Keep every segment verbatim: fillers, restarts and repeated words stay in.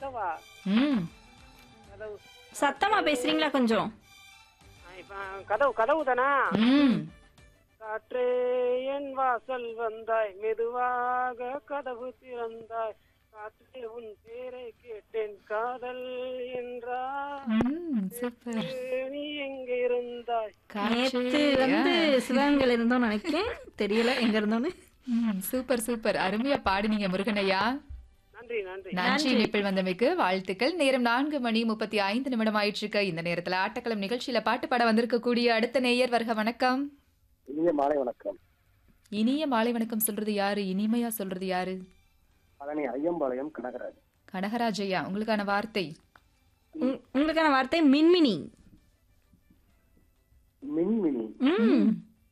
கதவா ம் கதவு சத்தமா பேசுறீங்களா கொஞ்சம்? ஆ, இப்ப கதவு கதவு தானா? ம் காற்றே என் வாசல் வந்தாய் மெதுவாக கதவு திறந்தாய் காற்றே உன் பேரை கேட்டேன் காதல் என்றாய் ம் சூப்பர். நீ எங்க இருந்தாய்? நேத்து வந்து சிவகங்கையில இருந்தோம் நினைக்கிறேன், தெரியல எங்க இருந்தோன்னு. ம் சூப்பர் சூப்பர். அருமையா பாடுனீங்க முருகனையா. நன்றி நன்றி. நன்றி இணைப்பில் வந்தமைக்கு வாழ்த்துக்கள். நேரம் நான்கு மணி முப்பத்தி ஐந்து நிமிடம் ஆயிட்டு இருக்க இந்த நேரத்துல ஆட்டக்களம் நிகழ்ச்சியில பாட்டு பாட வந்திருக்கக்கூடிய அடுத்த நேயர் வருக வணக்கம். இனிய மாலை வணக்கம். இனிய மாலை வணக்கம் சொல்றது யாரு? இனிமையா சொல்றது யாரு? பழனி ஐயம்பாளையம் கனகராஜ். கனகராஜையா, உங்களுக்கான வார்த்தை உங்க- உங்களுக்கான வார்த்தை மின்மினி. மின்மினி. ம்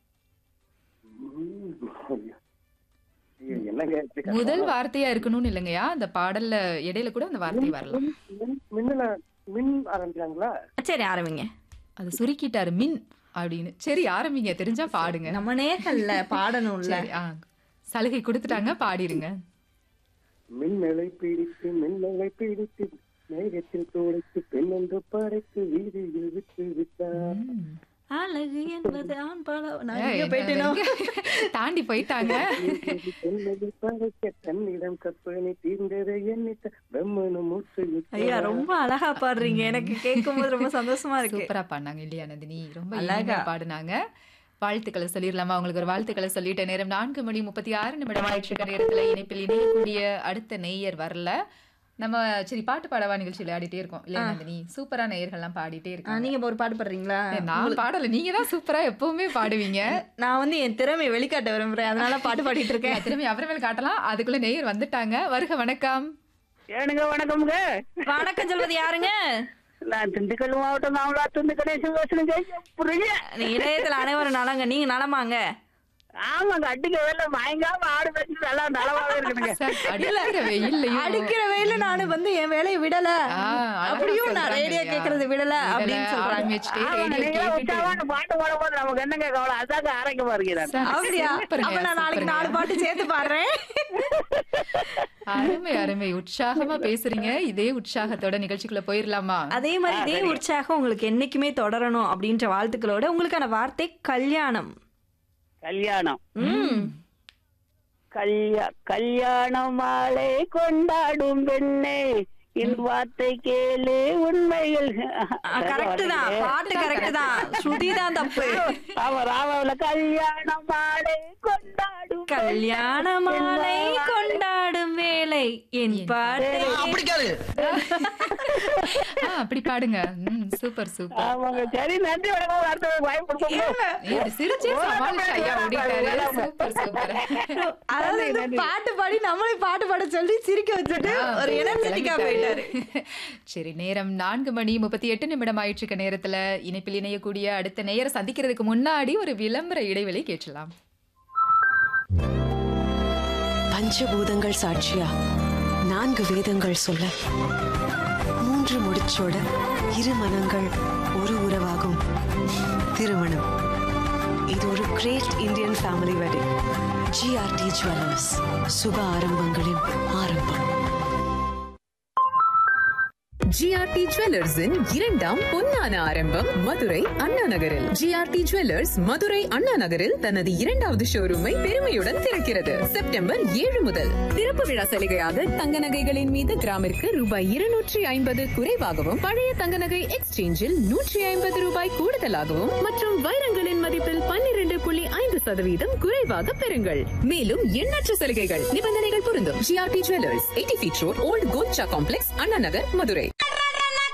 ம். ஐயோ, என்னங்க இது கஷ்டம். முதல் வார்த்தையா இருக்கணும்னு இல்லைங்கய்யா, அந்த பாடல்ல இடையில கூட அந்த வார்த்தை வரலாம். மின் மின்னல மின் ஆரம்பிச்சாங்களா? சரி ஆரம்பிங்க. அது சுருக்கிட்டாரு மின் அப்படின்னு. சரி ஆரம்பிங்க, தெரிஞ்சா பாடுங்க. நம்ம நேர்கள்ல பாடணும்ல. சரி, ஆ, சலுகை கொடுத்துட்டாங்க, பாடிருங்க. மின்னலை பிடித்து மின்னலை பிடித்து மேகத்தில் தோடைத்து பெண்ணொன்று படைத்து வீதியில் விட்டு விட்டார். ம். அழகு என்பது ஆண் பால நான் ஏய், எங்க போயிட்டேனோ? தாண்டி போயிட்டாங்க. பெண்ணை படைக்க தன்னிடம் கற்பனை தீர்ந்ததை எண்ணித்த பிரம்மனும் மூச்சு விட்டார். ஐயா ரொம்ப அழகா பாடுறீங்க, எனக்கு கேட்கும்போது ரொம்ப சந்தோஷமா இருக்கு. சூப்பரா பாடினாங்க இல்லையா நந்தினி? ரொம்ப அழகா. அழகா பாடினாங்க. வாழ்த்துக்களை சொல்லிடலாமா? உங்களுக்கு ஒரு வாழ்த்துக்களை சொல்லிட்ட நேரம் நான்கு மணி முப்பத்தி ஆறு நிமிடம் ஆயிட்டு இருக்க நேரத்துல இணைப்பில் இணையக்கூடிய அடுத்த நேயர் வரல. நம்ம சரி பாட்டு பாடவா நிகழ்ச்சியில ஆடிட்டே இருக்கோம் இல்லையா நந்தினி? சூப்பரா நேயர்கள்லாம் பாடிட்டே ஆ, இருக்காங்க. நீங்க இப்ப ஒரு பாட்டு பாடுறீங்களா? நான் பாடல, நீங்க தான் சூப்பரா எப்பவுமே பாடுவீங்க. நான் வந்து என் திறமையை வெளிக்காட்ட விரும்புறேன், அதனால பாட்டு பாடிட்டு இருக்கேன். திரும்பி அப்புறமேல் காட்டலாம். அதுக்குள்ள நேயர் வந்துட்டாங்க. வருக வணக்கம். ஏனுங்க வணக்கம்ங்க. வணக்கம் சொல்வது யாருங்க? நான் திண்டுக்கல் மாவட்டம் நாமலாத்துந்து கணேசன் பேசுறேங்க. புரியுங்க? இளையத்துல அனைவரும் நலங்க, நீங்க நலமாங்க? ஆமாங்க, அடிக்க வேலை பயங்கரமா ஆடு பேசி நல்லா நலமாவே இருக்குதுங்க. சார், அடிக்கிற வெயில்லையும் அடிக்கிற வெயில நானு வந்து என் வேலையை விடல, ஆ, அழகா அப்படியும் நான் சொல்றாங்க ரேடியோ இல்லையா? கேக்குறது விடல அப்படின்னு விடல, சொல்றாங்க. ஆரம்பிச்சுட்டே ஆமாங்க, ரேடியோ நீங்களா கேட்டுட்டு. உற்சாகமான பாட்டு பாடும்போது நமக்கு என்னங்க கவலை? அதாங்க ஆரோக்கியமா இருக்கிறேன். சார், அப்படியா? சூப்பருங்க, அப்ப நான் நாளைக்கு சூப்பருங்க. நாலு பாட்டு சேர்த்து பாடுறேன். அருமை அருமை, உற்சாகமா பேசுறீங்க. இதே உற்சாகத்தோட நிகழ்ச்சிக்குள்ள போயிடலாமா? அதே மாதிரி இதே உற்சாகம் உங்களுக்கு என்னைக்குமே தொடரணும் அப்படின்ற வாழ்த்துக்களோட உங்களுக்கான வார்த்தை கல்யாணம். கல்யாணம். ம் கல்யா கல்யாண மாலை கொண்டாடும் பெண்ணே என் வார்த்தை கேளு உண்மைகள். கரெக்ட் தான், பாட்டு கரெக்ட் தான், ஸ்ருதி தான் தப்பு. ராம ராமல கல்யாண மாலை கொண்டாடும் கல்யாண மாலை கொண்டாடும் வேலை என் பாட்டு. ஆ, அப்படி பாடுங்க. ம், சூப்பர் சூப்பர். ஆமாங்க. சரி, நன்றி வணக்கம். அடுத்த வாய்ப்பு கொடுப்போம். ஏய், சிரிச்சே சமாளிச்சு ஐயா ஓடிட்டாரு. Super super. அதாவது வந்து பாட்டு பாடி நம்மளே பாட்டு பாட சொல்லி சிரிக்க வச்சுட்டு ஒரு எனர்ஜெட்டிக்கா போயிட்டாரு. சரி, நேரம் நான்கு மணி முப்பத்தி எட்டு நிமிடம் ஆயிட்டு இருக்க நேரத்துல இணைப்பில் இணையக்கூடிய அடுத்த நேயரை சந்திக்கிறதுக்கு முன்னாடி ஒரு விளம்பர இடைவெளி கேட்கலாம். பஞ்சபூதங்கள் சாட்சியா நான்கு வேதங்கள் சொல்ல மூன்று முடிச்சோட இரு மனங்கள் ஒரு உறவாகும் திருமணம். இது ஒரு great Indian family wedding. GRT jewellers, சுப ஆரம்பங்களின் ஆரம்பம். ஜிஆர்டி ஜுவல்லர்ஸின் இரண்டாம் பொன்னான ஆரம்பம் மதுரை அண்ணா நகரில். ஜிஆர்டி ஜுவல்லர்ஸ் மதுரை அண்ணா நகரில் தனது இரண்டாவது ஷோரூமை பெருமையுடன் திறக்கிறது. செப்டம்பர் ஏழு முதல் திறப்பு விழா சலுகையாக தங்க நகைகளின் மீது கிராமிற்கு ரூபாய் இருநூற்றி ஐம்பது குறைவாகவும், பழைய தங்க நகை எக்ஸ்சேஞ்சில் நூற்றி ஐம்பது ரூபாய் கூடுதலாகவும் மற்றும் வைரங்களின் மதிப்பில் பன்னிரண்டு புள்ளி ஐந்து சதவீதம் குறைவாக பெறுங்கள். மேலும் எண்ணற்ற சலுகைகள், நிபந்தனைகள் பொருந்தும். GRT jewellers, eighty feet road, volt Golcha complex, Anna Nagar, Madurai.